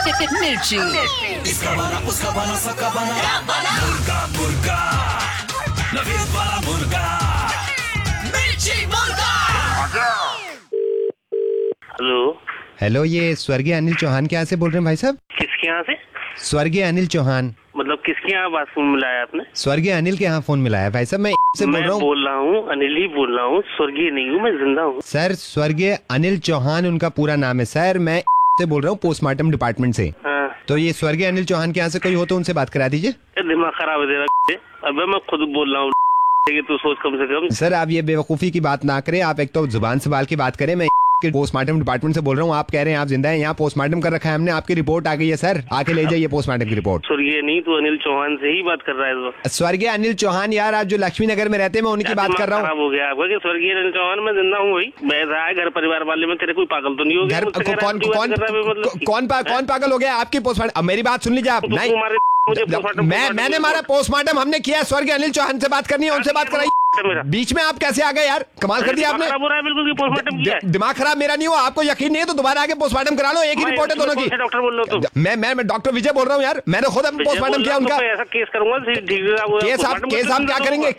मिर्ची। इसका बना उसका बना सबका बना मुर्गा मुर्गा नवीन वाला मुर्गा मिर्ची मुर्गा। हेलो। हेलो, ये स्वर्गीय अनिल चौहान के यहाँ से बोल रहे हैं भाई साहब? किसके यहाँ से? स्वर्गीय अनिल चौहान। मतलब किसके यहाँ बात फोन मिलाया आपने? स्वर्गीय अनिल के यहाँ फोन मिलाया भाई साहब। मैं से बोल रहा हूँ। बोल रहा हूँ अनिल ही बोल रहा हूँ, स्वर्गीय नहीं हूँ, मैं जिंदा हूँ सर। स्वर्गीय अनिल चौहान उनका पूरा नाम है सर। मैं से बोल रहा हूँ पोस्टमार्टम डिपार्टमेंट से। हाँ। तो ये स्वर्गीय अनिल चौहान के यहाँ से कोई हो तो उनसे बात करा दीजिए। दिमाग खराब है तेरा? अबे मैं खुद बोल रहा हूँ, तू सोच कम से कम। सर आप ये बेवकूफी की बात ना करें। आप एक तो जुबान संभाल की बात करें। मैं पोस्टमार्टम डिपार्टमेंट से बोल रहा हूँ। आप कह रहे हैं आप जिंदा हैं। यहाँ पोस्टमार्टम कर रखा है हमने। आपकी रिपोर्ट आ गई है सर, आके ले जाइए पोस्टमार्टम की रिपोर्ट। स्वर्गीय नहीं, तू अनिल चौहान से ही बात कर रहा है। स्वर्गीय अनिल चौहान यार, आप जो लक्ष्मी नगर में रहते हैं, मैं उन्हीं की बात कर रहा हूँ। खराब हो गया आपका कि स्वर्गीय अनिल चौहान मैं जिंदा हूँ। वही बैठा है घर परिवार वाले में। तेरे कोई पागल तो नहीं हो गया? कौन पागल हो गया? आपकी पोस्टमार्टम। मेरी बात सुन लीजिए आप। मैंने मारा पोस्टमार्टम हमने किया। स्वर्गीय अनिल चौहान से बात करनी है, उनसे बात कराई। बीच में आप कैसे आ गए यार? कमाल कर दिया आपने। बिल्कुल दिमाग खराब मेरा नहीं हुआ। आपको यकीन नहीं है तो दोबारा आके पोस्टमार्टम करा लो। एक ही रिपोर्ट है दोनों की। डॉक्टर बोल रहे हो तुम? मैं डॉक्टर विजय बोल रहा हूँ यार। मैंने खुद पोस्टमार्टम किया उनका। ऐसा केस करूंगा। केस आप क्या करेंगे?